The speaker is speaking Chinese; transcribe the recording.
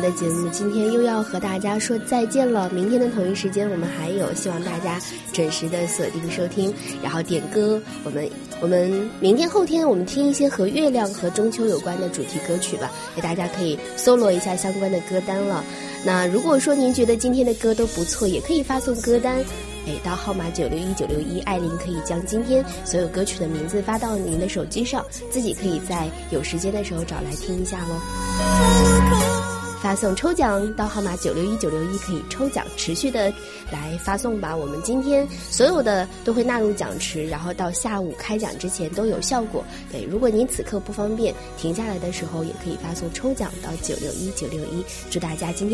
的节目今天又要和大家说再见了，明天的同一时间我们还有，希望大家准时的锁定收听，然后点歌。我们明天后天我们听一些和月亮和中秋有关的主题歌曲吧，给大家可以搜罗一下相关的歌单了。那如果说您觉得今天的歌都不错，也可以发送歌单到号码961961，艾琳可以将今天所有歌曲的名字发到您的手机上，自己可以在有时间的时候找来听一下咯。发送抽奖到号码961961可以抽奖，持续的来发送吧。我们今天所有的都会纳入奖池，然后到下午开奖之前都有效果。对，如果您此刻不方便停下来的时候，也可以发送抽奖到961961。祝大家今天